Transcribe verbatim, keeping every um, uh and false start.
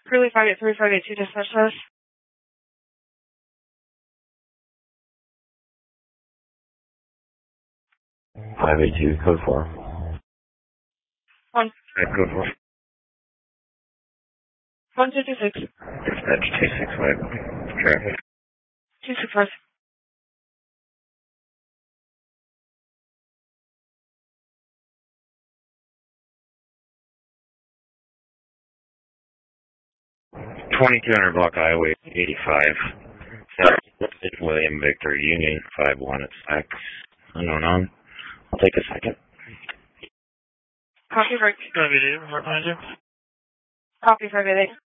Curly five eight three five eight two dispatch us. five eight two, code four. One. Right, code four. One two two six. Dispatch two six five. Traffic. Two six five. twenty-two hundred block highway eighty-five. South William Victor Union five one at X. Unknown on. I'll take a second. Copy break. Gonna be the report manager. Copy five eight eight.